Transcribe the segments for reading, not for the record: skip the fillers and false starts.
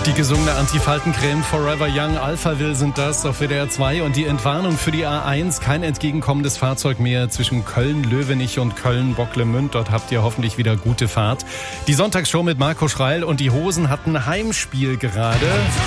Die gesungene Antifaltencreme Forever Young Alphaville sind das auf WDR 2 und die Entwarnung für die A1. Kein entgegenkommendes Fahrzeug mehr zwischen Köln-Löwenich und Köln-Bocklemünd. Dort habt ihr hoffentlich wieder gute Fahrt. Die Sonntagsshow mit Marco Schreil und die Hosen hatten Heimspiel gerade.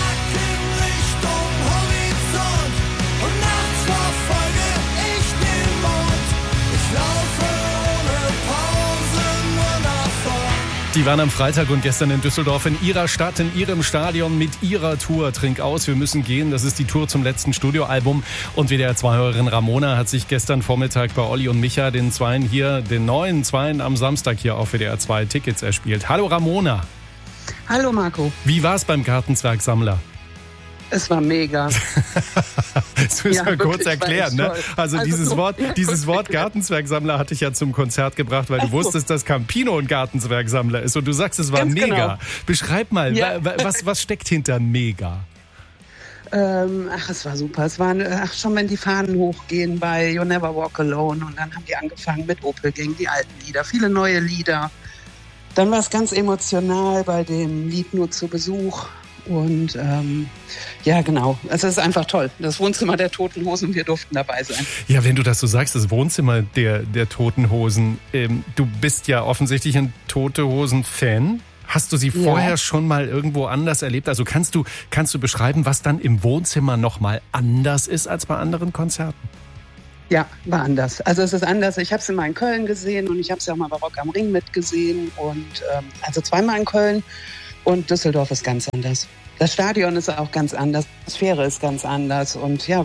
Die waren am Freitag und gestern in Düsseldorf in ihrer Stadt, in ihrem Stadion mit ihrer Tour Trink aus, wir müssen gehen. Das ist die Tour zum letzten Studioalbum. Und WDR-2-Hörerin Ramona hat sich gestern Vormittag bei Olli und Micha, den neuen Zweien am Samstag hier auf WDR 2 Tickets erspielt. Hallo Ramona. Hallo Marco. Wie war es beim Gartenzwergsammler? Es war mega. Das müssen wir kurz erklären. Ne? Also dieses ja, Wort Gartenzwergsammler hatte ich ja zum Konzert gebracht, weil du wusstest, dass Campino ein Gartenzwergsammler ist. Und du sagst, es war ganz mega. Genau. Beschreib mal, ja. was steckt hinter mega? Es war super. Es waren, schon wenn die Fahnen hochgehen bei You Never Walk Alone. Und dann haben die angefangen mit Opel gegen die alten Lieder. Viele neue Lieder. Dann war es ganz emotional bei dem Lied Nur zu Besuch. Und ja, genau. Es ist einfach toll. Das Wohnzimmer der Toten Hosen, wir durften dabei sein. Ja, wenn du das so sagst, das Wohnzimmer der Toten Hosen. Du bist ja offensichtlich ein Tote Hosen-Fan. Hast du sie vorher schon mal irgendwo anders erlebt? Also kannst du beschreiben, was dann im Wohnzimmer nochmal anders ist als bei anderen Konzerten? Ja, war anders. Also es ist anders. Ich habe sie mal in Köln gesehen und ich habe sie auch mal bei Rock am Ring mitgesehen. Und also zweimal in Köln. Und Düsseldorf ist ganz anders. Das Stadion ist auch ganz anders. Die Atmosphäre ist ganz anders. Und ja,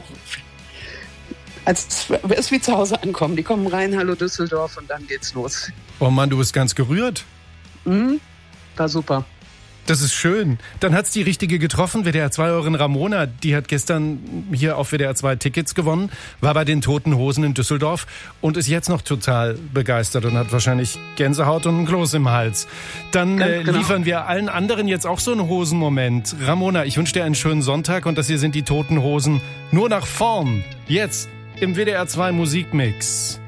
es ist wie zu Hause ankommen. Die kommen rein, hallo Düsseldorf, und dann geht's los. Oh Mann, du bist ganz gerührt. War super. Das ist schön. Dann hat's die Richtige getroffen. WDR-2-Hörerin Ramona, die hat gestern hier auf WDR 2 Tickets gewonnen, war bei den Toten Hosen in Düsseldorf und ist jetzt noch total begeistert und hat wahrscheinlich Gänsehaut und ein Kloß im Hals. Dann genau. liefern wir allen anderen jetzt auch so einen Hosenmoment. Ramona, ich wünsche dir einen schönen Sonntag und das hier sind die Toten Hosen nur nach vorn. Jetzt im WDR 2 Musikmix.